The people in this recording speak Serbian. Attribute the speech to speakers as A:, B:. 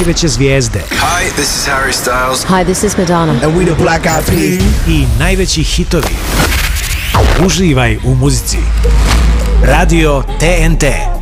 A: najveće zvijezde.
B: Hi, this is Harry Styles.
C: Hi, this is Madonna.
D: And we the Black Eyed Peas.
A: I najveći hitovi. Uživaj u muzici. Radio TNT.